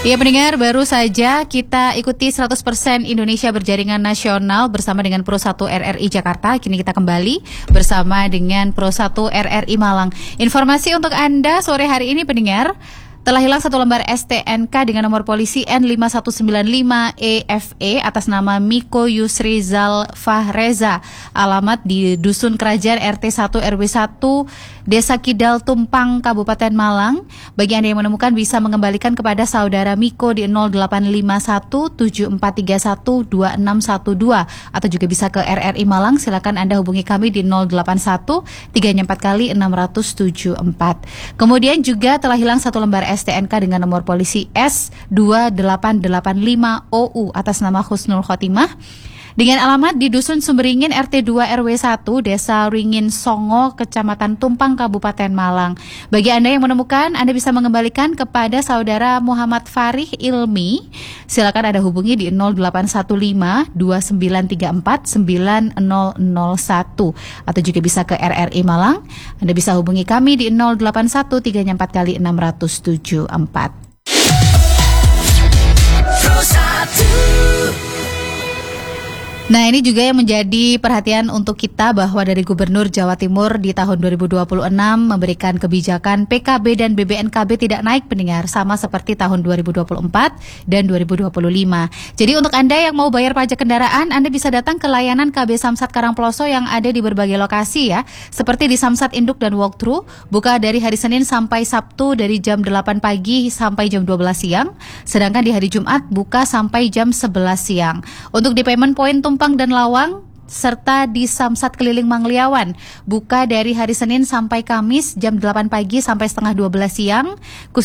Ya pendengar, baru saja kita ikuti 100% Indonesia Berjaringan Nasional bersama dengan Pro 1 RRI Jakarta. Kini kita kembali bersama dengan Pro 1 RRI Malang. Informasi untuk Anda sore hari ini pendengar, telah hilang satu lembar STNK dengan nomor polisi N5195EFE atas nama Miko Yusrizal Fahreza, alamat di Dusun Kerajaan RT 1 RW 1 Desa Kidal Tumpang Kabupaten Malang. Bagi Anda yang menemukan bisa mengembalikan kepada saudara Miko di 085174312612 atau juga bisa ke RRI Malang. Silakan Anda hubungi kami di 081 34 kali 674. Kemudian juga telah hilang satu lembar STNK dengan nomor polisi S2885OU atas nama Husnul Khotimah dengan alamat di Dusun Sumberingin RT 2 RW 1 Desa Ringin Songo Kecamatan Tumpang Kabupaten Malang. Bagi Anda yang menemukan, Anda bisa mengembalikan kepada saudara Muhammad Farih Ilmi. Silakan Anda hubungi di 0815 2934 9001 atau juga bisa ke RRI Malang. Anda bisa hubungi kami di 081 34 kali 674. Nah, ini juga yang menjadi perhatian untuk kita bahwa dari Gubernur Jawa Timur di tahun 2026 memberikan kebijakan PKB dan BBNKB tidak naik pendengar, sama seperti tahun 2024 dan 2025. Jadi untuk Anda yang mau bayar pajak kendaraan, Anda bisa datang ke layanan KB Samsat Karangploso yang ada di berbagai lokasi ya, seperti di Samsat Induk dan Walkthrough, buka dari hari Senin sampai Sabtu dari jam 8 pagi sampai jam 12 siang, sedangkan di hari Jumat buka sampai jam 11 siang. Untuk di payment point Tumpang dan Lawang serta di Samsat Keliling Mangliawan buka dari hari Senin sampai Kamis jam 8 pagi sampai setengah 12 siang.